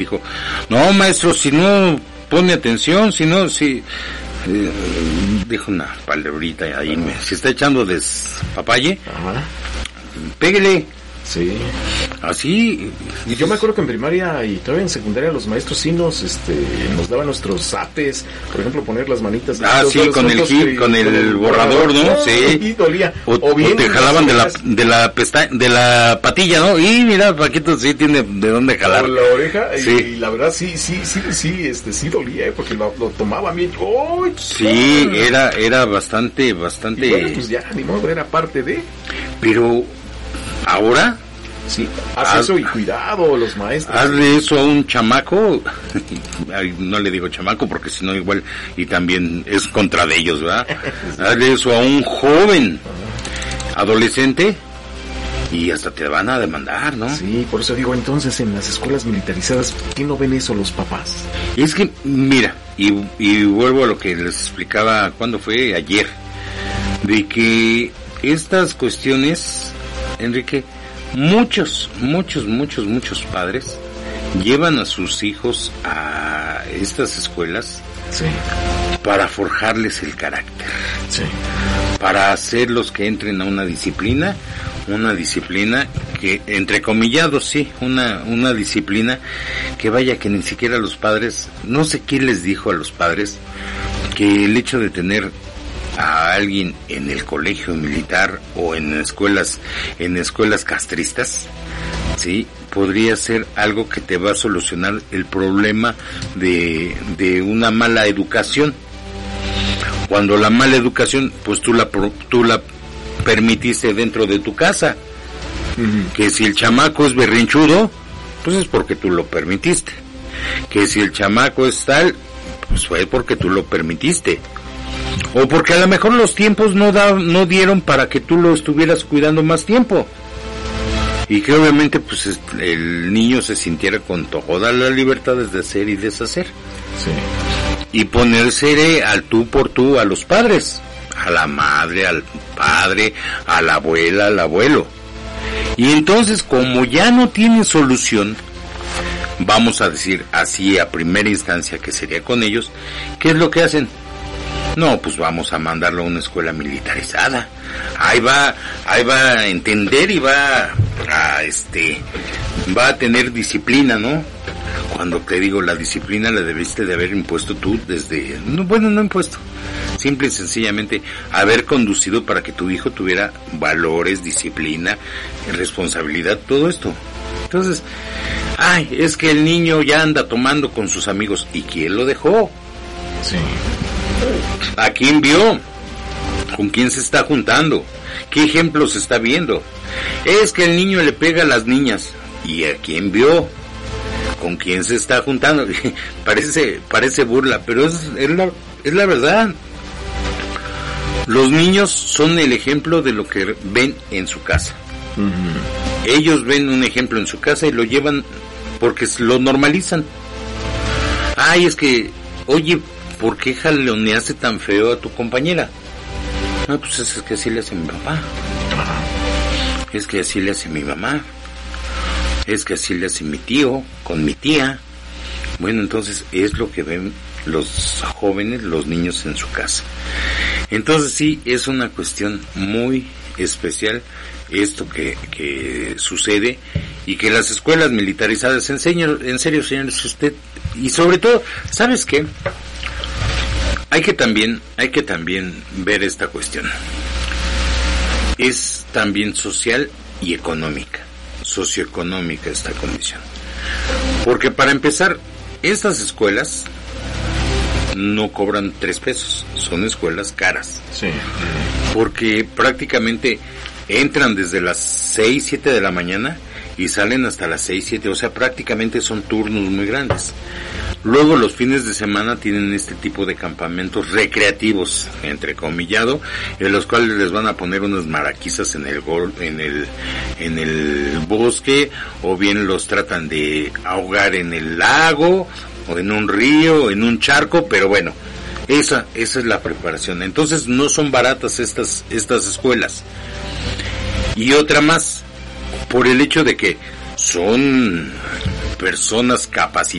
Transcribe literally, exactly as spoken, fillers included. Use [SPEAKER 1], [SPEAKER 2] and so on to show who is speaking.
[SPEAKER 1] dijo, no maestro, si no pone atención, si no, si... Eh, dijo una palabrita ahí, me, si está echando despapalle,
[SPEAKER 2] Ajá.
[SPEAKER 1] Pégale.
[SPEAKER 2] Sí.
[SPEAKER 1] Así.
[SPEAKER 2] Y yo me acuerdo que en primaria y todavía en secundaria los maestros sí nos, este, nos daban nuestros zapes, por ejemplo, poner las manitas.
[SPEAKER 1] Ah, sí, con el hit, con el, con el borrador, ¿no? Sí.
[SPEAKER 2] Y dolía.
[SPEAKER 1] O, o, bien o te jalaban de la, de la pesta, de la patilla, ¿no? Y mira, Paquito sí tiene de dónde jalar.
[SPEAKER 2] Con la oreja,
[SPEAKER 1] sí.
[SPEAKER 2] y, y la verdad sí, sí, sí, sí, este, sí dolía, ¿eh? Porque lo, lo tomaban bien. ¡Oh!
[SPEAKER 1] Sí, era, era bastante, bastante.
[SPEAKER 2] Y bueno, pues ya, ni modo, era parte de.
[SPEAKER 1] Pero ahora
[SPEAKER 2] sí, haz eso y cuidado los maestros.
[SPEAKER 1] Hazle eso a un chamaco, no le digo chamaco porque si no igual y también es contra de ellos, ¿verdad? Hazle eso a un joven adolescente y hasta te van a demandar, ¿no?
[SPEAKER 2] Sí, por eso digo, entonces en las escuelas militarizadas, ¿por qué no ven eso los papás?
[SPEAKER 1] Es que, mira, y, y vuelvo a lo que les explicaba, ¿cuándo fue? Ayer, de que estas cuestiones, Enrique, muchos, muchos, muchos, muchos padres llevan a sus hijos a estas escuelas,
[SPEAKER 2] sí,
[SPEAKER 1] para forjarles el carácter,
[SPEAKER 2] sí,
[SPEAKER 1] para hacerlos que entren a una disciplina, una disciplina que, entre comillados, sí, una, una disciplina que vaya que ni siquiera los padres, no sé quién les dijo a los padres que el hecho de tener a alguien en el colegio militar o en escuelas, en escuelas castristas, sí, podría ser algo que te va a solucionar el problema de, de una mala educación. Cuando la mala educación, pues tú la, tú la permitiste dentro de tu casa. Uh-huh. Que si el chamaco es berrinchudo, pues es porque tú lo permitiste. Que si el chamaco es tal, pues fue porque tú lo permitiste. O porque a lo mejor los tiempos no da, no dieron para que tú lo estuvieras cuidando más tiempo. Y que obviamente pues el niño se sintiera con todas las libertades de hacer y deshacer.
[SPEAKER 2] Sí.
[SPEAKER 1] Y ponerse al tú por tú a los padres, a la madre, al padre, a la abuela, al abuelo. Y entonces, como ya no tiene solución, vamos a decir así a primera instancia que sería con ellos, ¿qué es lo que hacen? No, pues vamos a mandarlo a una escuela militarizada. Ahí va, ahí va a entender y va a, este, va a tener disciplina, ¿no? Cuando te digo, la disciplina la debiste de haber impuesto tú desde, no, bueno, no impuesto, simple y sencillamente haber conducido para que tu hijo tuviera valores, disciplina, responsabilidad, todo esto. Entonces, ay, es que el niño ya anda tomando con sus amigos. ¿Y quién lo dejó?
[SPEAKER 2] Sí.
[SPEAKER 1] ¿A quién vio? ¿Con quién se está juntando? ¿Qué ejemplos está viendo? Es que el niño le pega a las niñas. ¿Y a quién vio? ¿Con quién se está juntando? parece parece burla, pero es, es, la, es la verdad. Los niños son el ejemplo de lo que ven en su casa. Uh-huh. Ellos ven un ejemplo en su casa y lo llevan porque lo normalizan. Ay, es que, oye, ¿por qué jaloneaste tan feo a tu compañera? No, pues es que así le hace mi papá. Es que así le hace mi mamá. Es que así le hace mi tío con mi tía. Bueno, entonces es lo que ven los jóvenes, los niños en su casa. Entonces sí, es una cuestión muy especial esto que, que sucede y que las escuelas militarizadas, en serio, en serio, señores, usted, y sobre todo, ¿sabes qué? Hay que también, hay que también ver esta cuestión. Es también social y económica, socioeconómica esta condición. Porque para empezar, estas escuelas no cobran tres pesos, son escuelas caras.
[SPEAKER 2] Sí.
[SPEAKER 1] Porque prácticamente entran desde las seis, siete de la mañana y salen hasta las seis, siete, o sea, prácticamente son turnos muy grandes. Luego los fines de semana tienen este tipo de campamentos recreativos, entrecomillado, en los cuales les van a poner unas maraquisas en el gol, en el en el bosque, o bien los tratan de ahogar en el lago, o en un río, o en un charco, pero bueno, esa esa es la preparación. Entonces no son baratas estas estas escuelas. Y otra más, por el hecho de que son personas capacitadas